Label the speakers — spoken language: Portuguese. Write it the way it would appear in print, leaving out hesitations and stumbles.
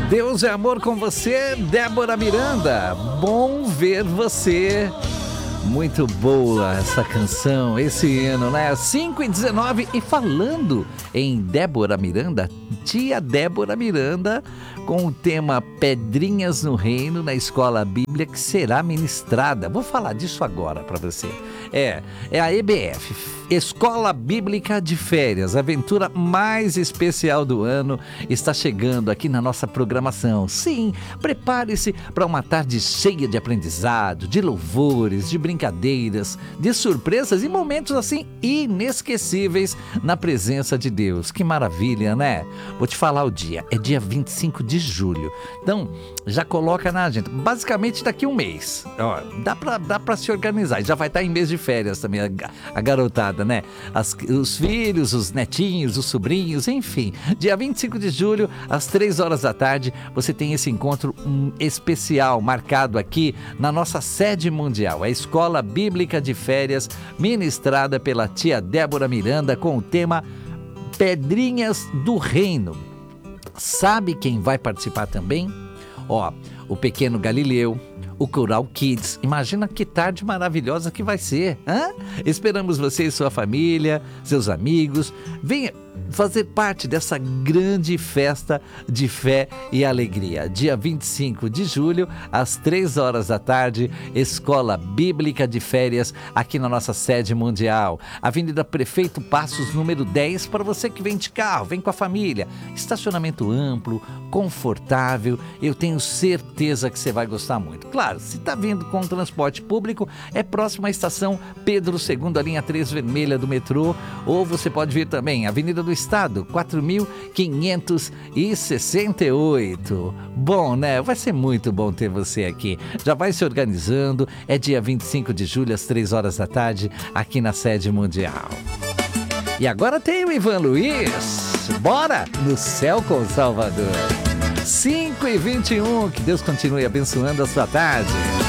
Speaker 1: Deus é amor com você, Débora Miranda. Bom ver você. Muito boa essa canção, esse hino, né? 5h19 e falando em Débora Miranda, tia Débora Miranda, com o tema Pedrinhas no Reino na Escola Bíblia que será ministrada. Vou falar disso agora para você. É a EBF, Escola Bíblica de Férias, a aventura mais especial do ano, está chegando aqui na nossa programação. Sim, prepare-se para uma tarde cheia de aprendizado, de louvores, de brincadeiras, de surpresas e momentos assim inesquecíveis na presença de Deus. Que maravilha, né? Vou te falar o dia, é dia 25 de julho. Então, já coloca na agenda. Basicamente daqui um mês. Ó, dá pra se organizar. Já vai estar em mês de férias também a garotada, né? Os filhos, os netinhos, os sobrinhos, enfim. Dia 25 de julho, às 3 horas da tarde, você tem esse encontro especial marcado aqui na nossa sede mundial, a Escola Bíblica de Férias, ministrada pela tia Débora Miranda com o tema Pedrinhas do Reino. Sabe quem vai participar também? Ó, o Pequeno Galileu, o Coral Kids. Imagina que tarde maravilhosa que vai ser, hã? Esperamos você e sua família, seus amigos. Venha fazer parte dessa grande festa de fé e alegria. Dia 25 de julho, às 3 horas da tarde, Escola Bíblica de Férias, aqui na nossa sede mundial. Avenida Prefeito Passos, número 10, para você que vem de carro, vem com a família. Estacionamento amplo, confortável, eu tenho certeza que você vai gostar muito. Claro, se está vindo com transporte público, é próximo à estação Pedro II, a linha 3 vermelha do metrô, ou você pode vir também, Avenida do Estado, 4.568. Bom, né? Vai ser muito bom ter você aqui. Já vai se organizando, é dia 25 de julho, às 3 horas da tarde, aqui na sede mundial. E agora tem o Ivan Luiz. Bora no Céu com Salvador. 5h21, que Deus continue abençoando a sua tarde.